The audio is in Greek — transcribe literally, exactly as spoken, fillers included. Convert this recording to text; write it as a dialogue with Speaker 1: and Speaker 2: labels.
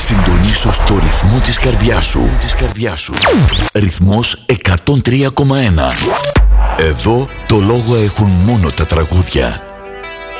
Speaker 1: συντονίσου στο ρυθμό της καρδιάς σου. Της καρδιάς σου. Ρυθμός εκατόν τρία κόμμα ένα. Εδώ το λόγο έχουν μόνο τα τραγούδια.